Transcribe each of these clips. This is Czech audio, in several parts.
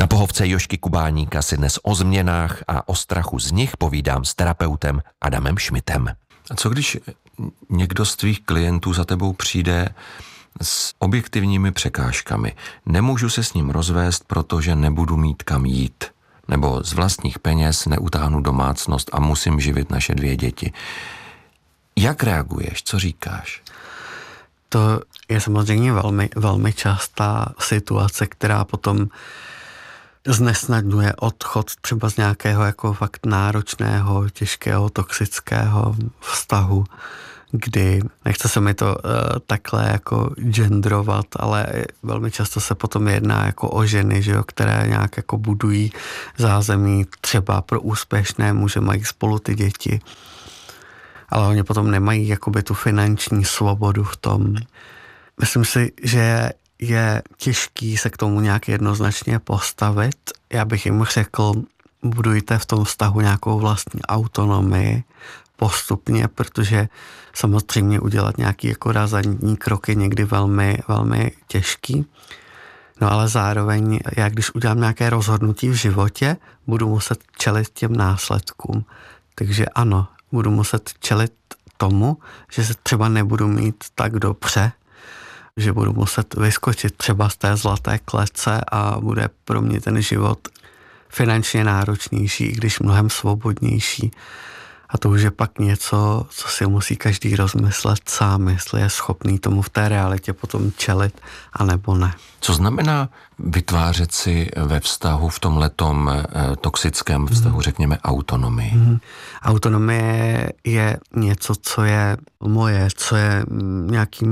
Na pohovce Jožky Kubáníka si dnes o změnách a o strachu z nich povídám s terapeutem Adamem Šmitem. A co když někdo z tvých klientů za tebou přijde s objektivními překážkami? Nemůžu se s ním rozvést, protože nebudu mít kam jít. Nebo z vlastních peněz neutáhnu domácnost a musím živit naše 2 děti. Jak reaguješ? Co říkáš? To je samozřejmě velmi, velmi častá situace, která potom znesnadňuje odchod třeba z nějakého jako fakt náročného, těžkého, toxického vztahu, kdy, nechce se mi to takhle jako genderovat, ale velmi často se potom jedná jako o ženy, že jo, které nějak jako budují zázemí třeba pro úspěšné muže, mají spolu ty děti, ale oni potom nemají jakoby tu finanční svobodu v tom. Myslím si, že je těžký se k tomu nějak jednoznačně postavit. Já bych jim řekl, budujte v tom vztahu nějakou vlastní autonomii postupně, protože samozřejmě udělat nějaký jako razantní krok je někdy velmi, velmi těžký. No ale zároveň, já když udělám nějaké rozhodnutí v životě, budu muset čelit těm následkům. Takže ano, budu muset čelit tomu, že se třeba nebudu mít tak dobře, že budu muset vyskočit třeba z té zlaté klece a bude pro mě ten život finančně náročnější, i když mnohem svobodnější. A to už je pak něco, co si musí každý rozmyslet sám, jestli je schopný tomu v té realitě potom čelit, anebo ne. Co znamená vytvářet si ve vztahu, v tomhletom toxickém vztahu, řekněme, autonomii? Autonomie je něco, co je moje, co je nějaký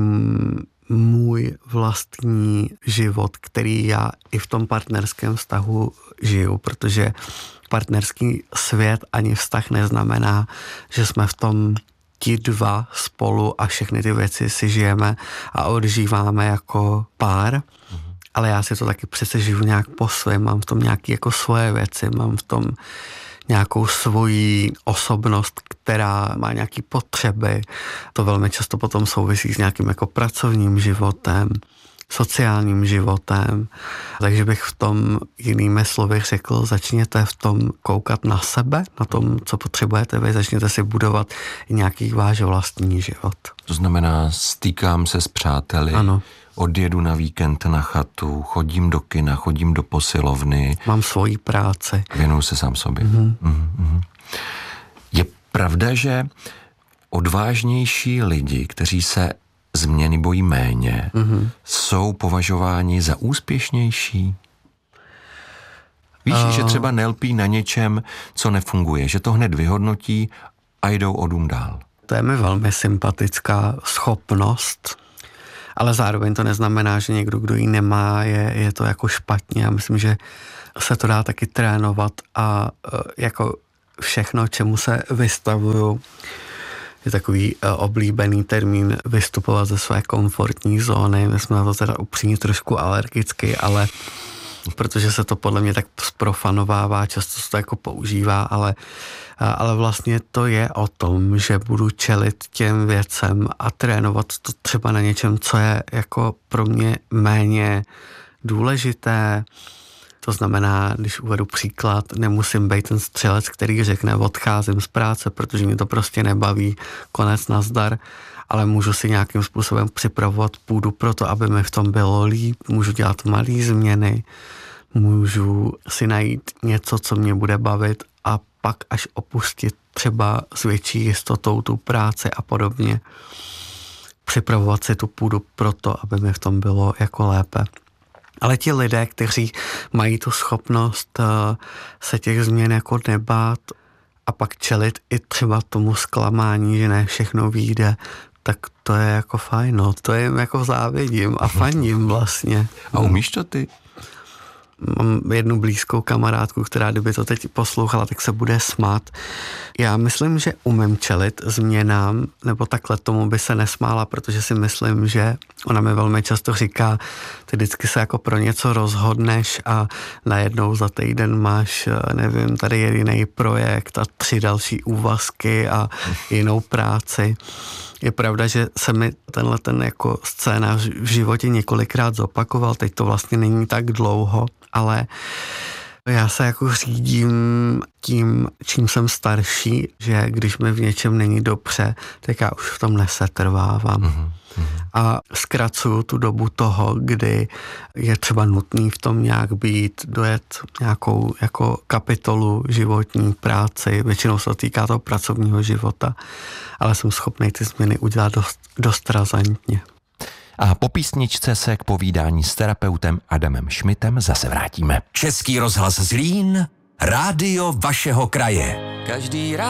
můj vlastní život, který já i v tom partnerském vztahu žiju, protože partnerský svět ani vztah neznamená, že jsme v tom ti 2 spolu a všechny ty věci si žijeme a odžíváme jako pár, ale já si to taky přece žiju nějak po svém, mám v tom nějaké jako svoje věci, mám v tom nějakou svoji osobnost, která má nějaké potřeby. To velmi často potom souvisí s nějakým jako pracovním životem, sociálním životem. Takže bych v tom jinými slovy řekl, začněte v tom koukat na sebe, na tom, co potřebujete vy, začněte si budovat i nějaký váš vlastní život. To znamená, stýkám se s přáteli, ano. Odjedu na víkend na chatu, chodím do kina, chodím do posilovny. Mám svoji práci. Věnuju se sám sobě. Je pravda, že odvážnější lidi, kteří se změny bojí méně, jsou považováni za úspěšnější? Víš, že třeba nelpí na něčem, co nefunguje, že to hned vyhodnotí a jdou o dům dál. To je mi velmi sympatická schopnost, ale zároveň to neznamená, že někdo, kdo ji nemá, je to jako špatně. Já myslím, že se to dá taky trénovat a jako všechno, čemu se vystavuju, je takový oblíbený termín vystupovat ze své komfortní zóny. My jsme na to teda upřímně trošku alergický, ale protože se to podle mě tak zprofanovává, často se to jako používá, ale vlastně to je o tom, že budu čelit těm věcem a trénovat to třeba na něčem, co je jako pro mě méně důležité. To znamená, když uvedu příklad, nemusím být ten střelec, který řekne odcházím z práce, protože mě to prostě nebaví, konec nazdar, ale můžu si nějakým způsobem připravovat půdu pro to, aby mi v tom bylo líp, můžu dělat malé změny, můžu si najít něco, co mě bude bavit a pak až opustit třeba s větší jistotou tu práci a podobně. Připravovat si tu půdu pro to, aby mi v tom bylo jako lépe. Ale ti lidé, kteří mají tu schopnost se těch změn jako nebát a pak čelit i třeba tomu zklamání, že ne všechno vyjde, tak to je jako fajn, no. To jim jako závidím a fandím vlastně. A umíš to ty? Mám jednu blízkou kamarádku, která kdyby to teď poslouchala, tak se bude smát. Já myslím, že umím čelit změnám, nebo takhle tomu by se nesmála, protože si myslím, že ona mi velmi často říká, ty vždycky se jako pro něco rozhodneš a najednou za týden máš, nevím, tady jediný projekt a 3 další úvazky a jinou práci. Je pravda, že se mi ten jako scénář v životě několikrát zopakoval, teď to vlastně není tak dlouho, ale já se jako řídím tím, čím jsem starší, že když mi v něčem není dobře, tak já už v tom nesetrvávám. A zkracuju tu dobu toho, kdy je třeba nutný v tom nějak být, dojet nějakou jako kapitolu životní práci, většinou se to týká toho pracovního života, ale jsem schopný ty změny udělat dost razantně. A po písničce se k povídání s terapeutem Adamem Šmitem zase vrátíme. Český rozhlas Zlín, rádio vašeho kraje. Každý rád